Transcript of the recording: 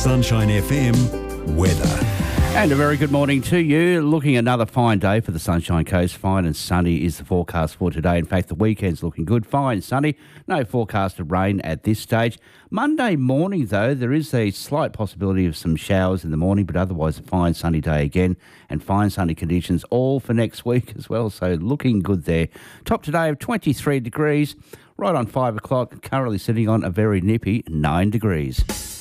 Sunshine FM weather. And a very good morning to you. Looking another fine day for the Sunshine Coast. Fine and sunny is the forecast for today. In fact, the weekend's looking good. Fine, sunny. No forecast of rain at this stage. Monday morning, though, there is a slight possibility of some showers in the morning, but otherwise a fine sunny day again and fine sunny conditions all for next week as well. So looking good there. Top today of 23 degrees. Right on 5 o'clock, currently sitting on a very nippy 9 degrees.